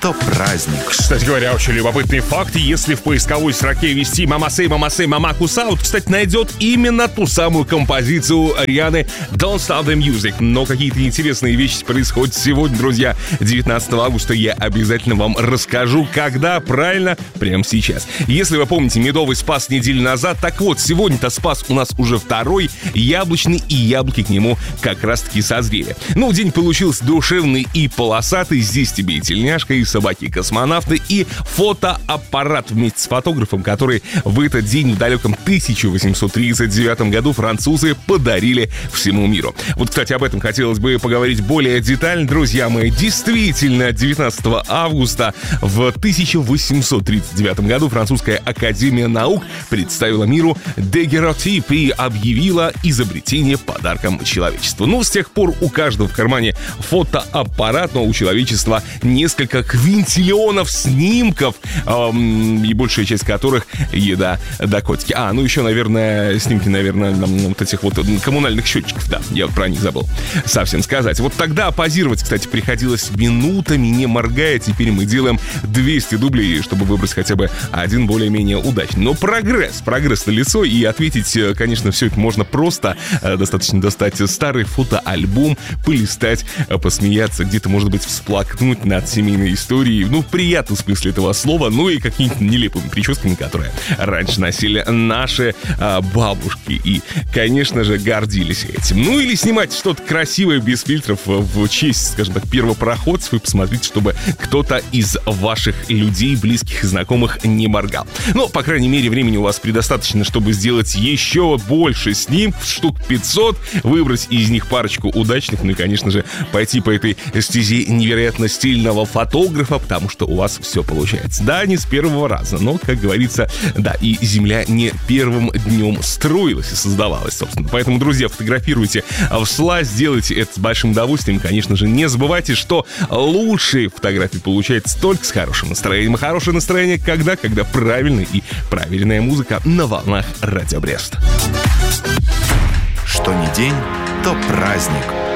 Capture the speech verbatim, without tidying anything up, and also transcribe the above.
то праздник. Кстати говоря, очень любопытный факт. Если в поисковой строке ввести «Мама сей, мама сей, мама кусаут», кстати, найдет именно ту самую композицию Рианы «Don't Stop the Music». Но какие-то интересные вещи происходят сегодня, друзья. девятнадцатого августа я обязательно вам расскажу, когда, правильно, прямо сейчас. Если вы помните медовый спас неделю назад, так вот, сегодня-то спас у нас уже второй, яблочный, и яблоки к нему как раз-таки созрели. Ну, день получился душевный и полосатый. Здесь тебе и тельняшка, и собаки-космонавты, и фотоаппарат вместе с фотографом, который в этот день в далеком тысяча восемьсот тридцать девятом году французы подарили всему миру. Вот, кстати, об этом хотелось бы поговорить более детально, друзья мои. Действительно, девятнадцатого августа в тысяча восемьсот тридцать девятом году французская академия наук представила миру дагерротип и объявила изобретение подарком человечеству. Ну, с тех пор у каждого в кармане фотоаппарат, но у человечества несколько квинтиллионов снимков, эм, и большая часть которых еда да котики. А, ну еще, наверное, снимки, наверное, вот этих вот коммунальных счетчиков, да, я про них забыл совсем сказать. Вот тогда позировать, кстати, приходилось минутами, не моргая. Теперь мы делаем двести дублей, чтобы выбрать хотя бы один более-менее удачный. Но прогресс, прогресс налицо, и ответить, конечно, все это можно просто. Достаточно достать старый фотоальбом, полистать, посмеяться, где-то, может быть, всплакнуть над семейной историей, ну, в приятном смысле этого слова, ну и какими-то нелепыми прическами, которые раньше носили наши а, бабушки и, конечно же, гордились этим. Ну или снимать что-то красивое без фильтров в честь, скажем так, первопроходцев, и посмотреть, чтобы кто-то из ваших людей, близких и знакомых не моргал. Но, по крайней мере, времени у вас предостаточно, чтобы сделать еще больше снимков, штук пятьсот, выбрать из них парочку удачных, ну и, конечно же, пойти по этой стезе невероятно стильного фотографа, потому что у вас все получается. Да, не с первого раза, но, как говорится, да, и Земля не первым днем строилась и создавалась, собственно. Поэтому, друзья, фотографируйте всласть, делайте это с большим удовольствием. Конечно же, не забывайте, что лучшие фотографии получаются только с хорошим настроением. А хорошее настроение когда? Когда правильная и правильная музыка на волнах Радио Брест. Что ни день, то праздник.